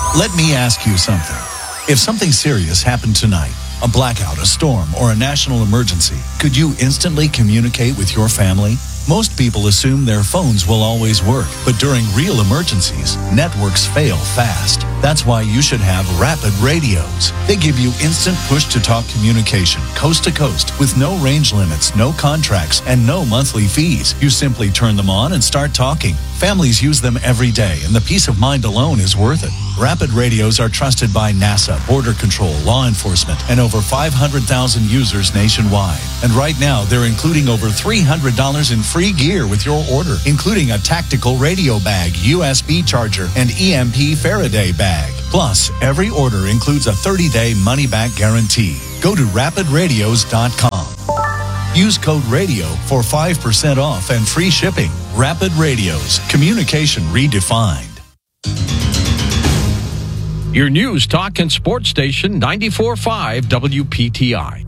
Let me ask you something. If something serious happened tonight, a blackout, a storm, or a national emergency, could you instantly communicate with your family? Most people assume their phones will always work, but during real emergencies, networks fail fast. That's why you should have Rapid Radios. They give you instant push-to-talk communication, coast to coast, with no range limits, no contracts, and no monthly fees. You simply turn them on and start talking. Families use them every day, and the peace of mind alone is worth it. Rapid Radios are trusted by NASA, Border Control, law enforcement, and over 500,000 users nationwide. And right now, they're including over $300 in free gear with your order, including a tactical radio bag, USB charger, and EMP Faraday bag. Plus, every order includes a 30-day money-back guarantee. Go to rapidradios.com. Use code RADIO for 5% off and free shipping. Rapid Radios. Communication redefined. Your news, talk, and sports station, 94.5 WPTI.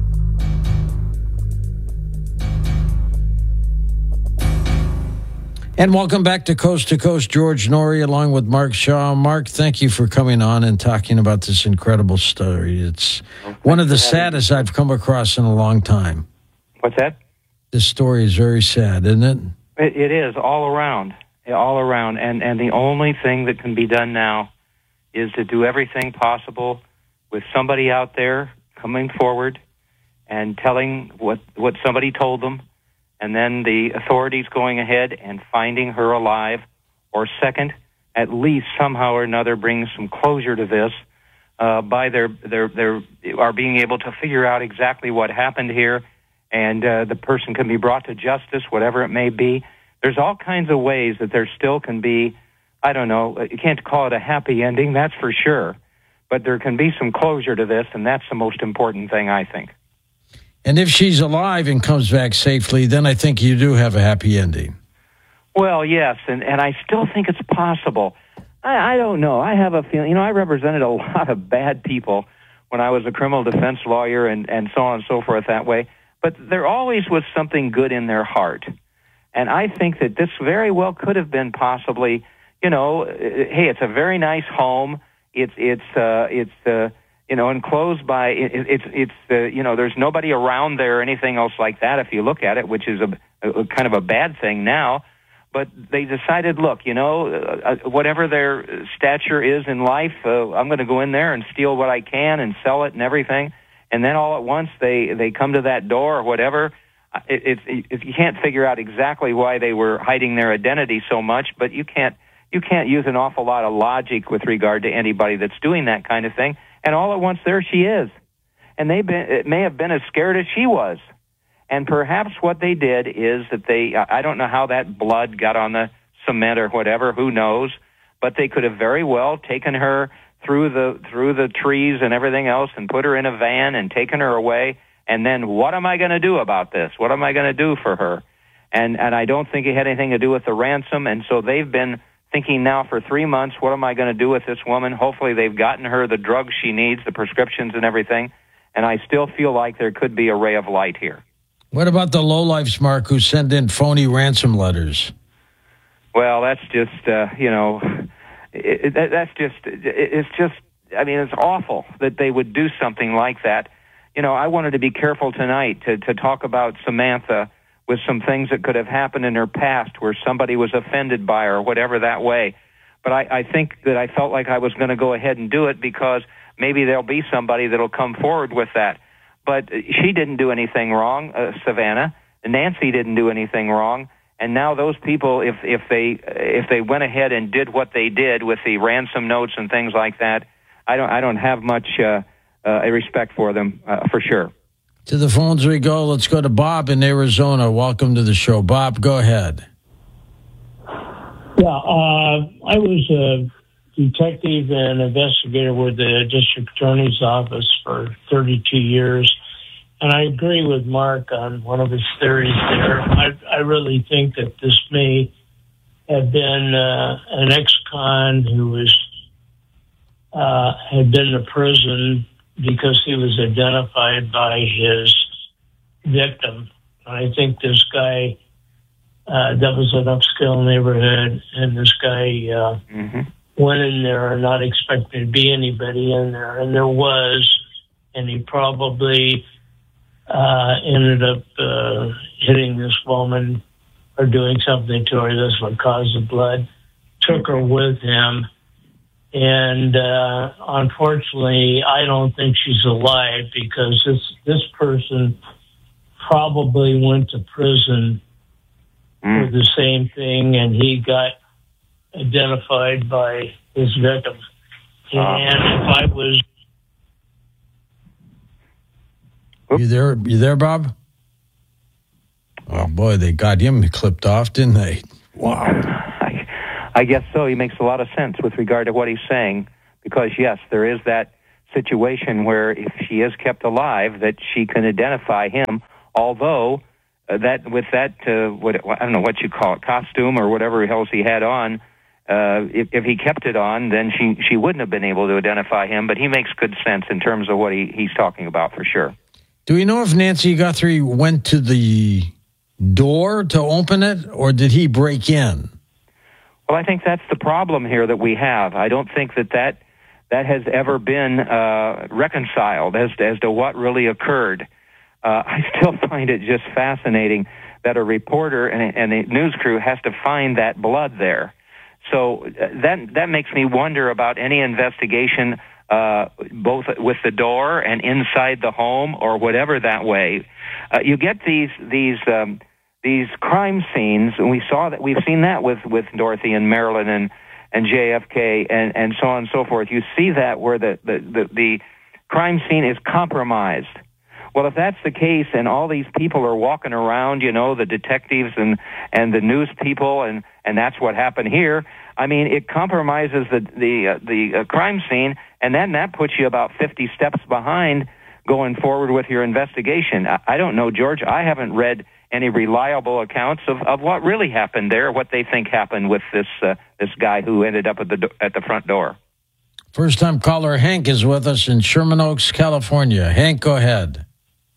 And welcome back to Coast. George Noory along with Mark Shaw. Mark, thank you for coming on and talking about this incredible story. It's one of the saddest I've come across in a long time. What's that? This story is very sad, isn't it? It is, all around. And the only thing that can be done now is to do everything possible with somebody out there coming forward and telling what somebody told them, and then the authorities going ahead and finding her alive, or second, at least somehow or another bring some closure to this by their being able to figure out exactly what happened here, and the person can be brought to justice, whatever it may be. There's all kinds of ways that there still can be, I don't know, you can't call it a happy ending, that's for sure, but there can be some closure to this, and that's the most important thing, I think. And if she's alive and comes back safely, then I think you do have a happy ending. Well, yes, and I still think it's possible. I don't know. I have a feeling, I represented a lot of bad people when I was a criminal defense lawyer and so on and so forth that way, but there always was something good in their heart. And I think that this very well could have been possibly, hey, it's a very nice home. It's enclosed by, there's nobody around there or anything else like that if you look at it, which is a kind of a bad thing now. But they decided, look, whatever their stature is in life, I'm going to go in there and steal what I can and sell it and everything. And then all at once they come to that door or whatever. You can't figure out exactly why they were hiding their identity so much, but you can't use an awful lot of logic with regard to anybody that's doing that kind of thing. And all at once, there she is. And it may have been as scared as she was. And perhaps what they did is that I don't know how that blood got on the cement or whatever, who knows, but they could have very well taken her through the trees and everything else and put her in a van and taken her away. And then what am I going to do about this? What am I going to do for her? And I don't think it had anything to do with the ransom. And so they've been thinking now for 3 months, what am I going to do with this woman? Hopefully they've gotten her the drugs she needs, the prescriptions and everything. And I still feel like there could be a ray of light here. What about the lowlifes, Mark, who send in phony ransom letters? Well, that's just, it's awful that they would do something like that. I wanted to be careful tonight to talk about Samantha with some things that could have happened in her past where somebody was offended by her or whatever that way. But I think that I felt like I was going to go ahead and do it because maybe there'll be somebody that'll come forward with that. But she didn't do anything wrong, Savannah. Nancy didn't do anything wrong. And now those people, if they went ahead and did what they did with the ransom notes and things like that, I don't have much a respect for them, for sure. To the phones we go. Let's go to Bob in Arizona. Welcome to the show. Bob, go ahead. Yeah, I was a detective and investigator with the district attorney's office for 32 years, and I agree with Mark on one of his theories there. I really think that this may have been an ex-con who had been in prison because he was identified by his victim. I think this guy, that was an upscale neighborhood, and this guy went in there not expecting to be anybody in there, and there was, and he probably ended up hitting this woman or doing something to her. That's what caused the blood. Took her with him, and unfortunately, I don't think she's alive because this person probably went to prison for the same thing, and he got identified by his victim. And if I was... You there, Bob? Oh, boy, they got him clipped off, didn't they? Wow. I guess so. He makes a lot of sense with regard to what he's saying, because, yes, there is that situation where if she is kept alive, that she can identify him, although that with that, I don't know what you call it, costume or whatever else he had on, if he kept it on, then she wouldn't have been able to identify him, but he makes good sense in terms of what he's talking about for sure. Do we know if Nancy Guthrie went to the door to open it, or did he break in? Well, I think that's the problem here that we have. I don't think that has ever been reconciled as to what really occurred. I still find it just fascinating that a reporter and a news crew has to find that blood there. So that makes me wonder about any investigation, both with the door and inside the home or whatever that way. You get these crime scenes, and we've seen that with Dorothy and Marilyn and JFK and so on and so forth. You see that where the crime scene is compromised. Well, if that's the case, and all these people are walking around, the detectives and the news people, and that's what happened here. I mean, it compromises the crime scene, and then that puts you about 50 steps behind going forward with your investigation. I don't know, George. I haven't read any reliable accounts of what really happened there, what they think happened with this guy who ended up at the front door. First-time caller Hank is with us in Sherman Oaks, California. Hank, go ahead.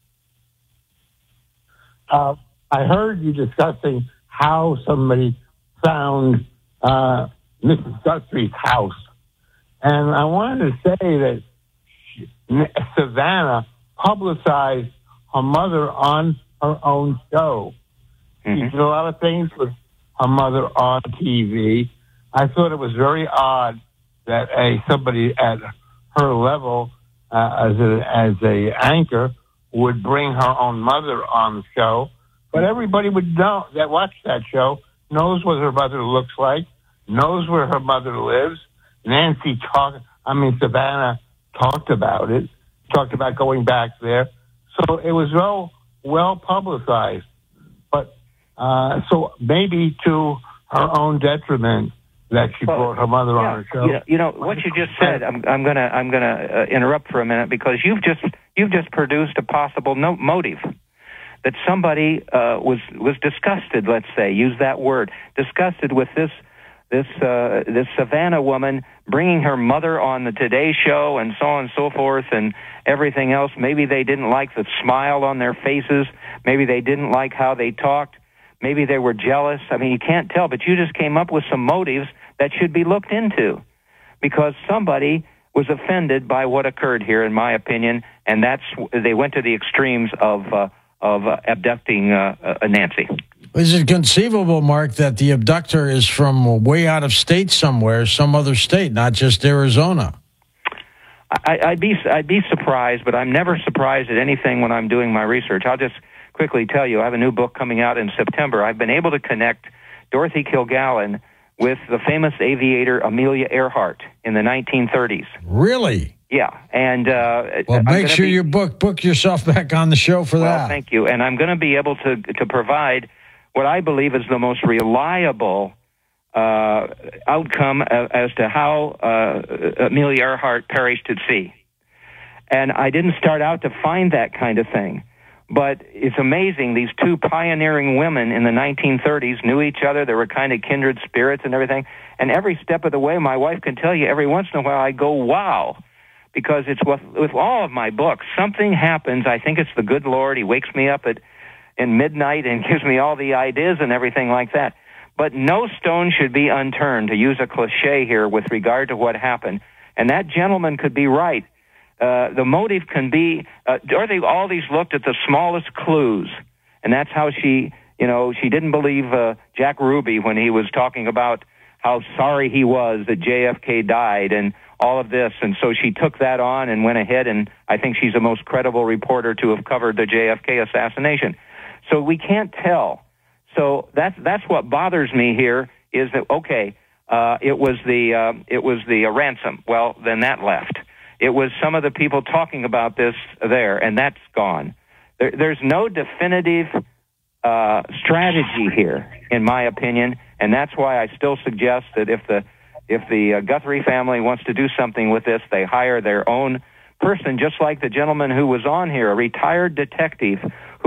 I heard you discussing how somebody found Mrs. Guthrie's house. And I wanted to say that Savannah publicized her mother on her own show. She did a lot of things with her mother on TV. I thought it was very odd that somebody at her level as a anchor would bring her own mother on the show. But everybody would know that watched that show knows what her mother looks like, knows where her mother lives. Savannah talked about it, talked about going back there. So it was well publicized. But so maybe to her own detriment that she brought her mother on her show. What you just said, I'm gonna interrupt for a minute, because you've just produced a possible motive. That somebody was disgusted, let's say, use that word, disgusted with this Savannah woman bringing her mother on the Today Show and so on and so forth and everything else. Maybe they didn't like the smile on their faces. Maybe they didn't like how they talked. Maybe they were jealous. I mean, you can't tell, but you just came up with some motives that should be looked into, because somebody was offended by what occurred here, in my opinion, and they went to the extremes of abducting Nancy. Is it conceivable, Mark, that the abductor is from way out of state somewhere, some other state, not just Arizona? I'd be surprised, but I'm never surprised at anything when I'm doing my research. I'll just quickly tell you, I have a new book coming out in September. I've been able to connect Dorothy Kilgallen with the famous aviator Amelia Earhart in the 1930s. Really? Yeah, and well, make sure you book yourself back on the show for that. Well, thank you, and I'm going to be able to provide what I believe is the most reliable outcome as to how Amelia Earhart perished at sea. And I didn't start out to find that kind of thing, but it's amazing. These two pioneering women in the 1930s knew each other. They were kind of kindred spirits and everything. And every step of the way, my wife can tell you, every once in a while I go, wow. Because it's with all of my books, something happens. I think it's the good Lord. He wakes me up in midnight and gives me all the ideas and everything like that. But no stone should be unturned, to use a cliche here with regard to what happened. And that gentleman could be right. The motive can be, Dorothy Aldi's looked at the smallest clues. And that's how she didn't believe Jack Ruby when he was talking about how sorry he was that JFK died and all of this. And so she took that on and went ahead, and I think she's the most credible reporter to have covered the JFK assassination. So we can't tell. So that's what bothers me here is that, okay, it was the ransom. Well, then that left. It was some of the people talking about this there, and that's gone. There's no definitive strategy here, in my opinion, and that's why I still suggest that if the Guthrie family wants to do something with this, they hire their own person, just like the gentleman who was on here, a retired detective